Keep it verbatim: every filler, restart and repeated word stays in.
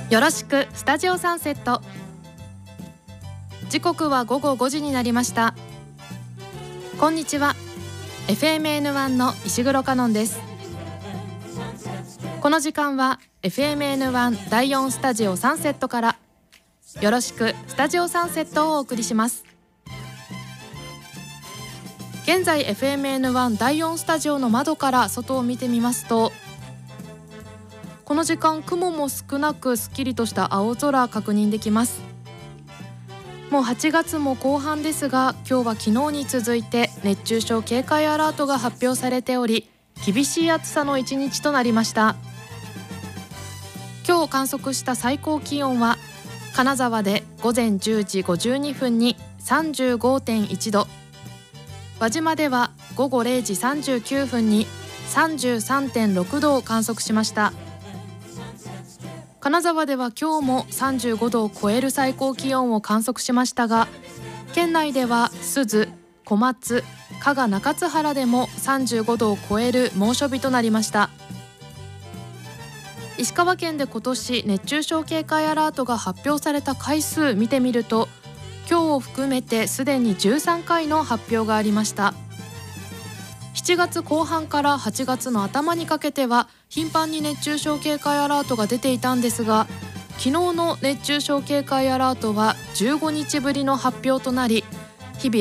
よろしくスタジオサンセット。時刻は午後ごじになりました。こんにちは。 エフエムエヌワン の石黒香音です。この時間は エフエムエヌワン だいよんスタジオサンセットからよろしくスタジオサンセットをお送りします。現在 エフエムエヌワン だいよんスタジオの窓から外を見てみますと、この時間雲も少なくすっきりとした青空確認できます。もうはちがつも後半ですが、今日は昨日に続いて熱中症警戒アラートが発表されており、厳しい暑さの一日となりました。今日観測した最高気温は金沢で午前じゅうじごじゅうにふんに さんじゅうごてんいちど、輪島では午後れいじさんじゅうきゅうふんに さんじゅうさんてんろくどを観測しました。金沢では今日もさんじゅうごどを超える最高気温を観測しましたが、県内では珠洲、小松、加賀中津原でもさんじゅうごどを超える猛暑日となりました。石川県で今年熱中症警戒アラートが発表された回数見てみると、今日を含めてすでにじゅうさんかいの発表がありました。しちがつこう半からはちがつの頭にかけては頻繁に熱中症警戒アラートが出ていたんですが、昨日の熱中症警戒アラートはじゅうごにちぶりの発表となり、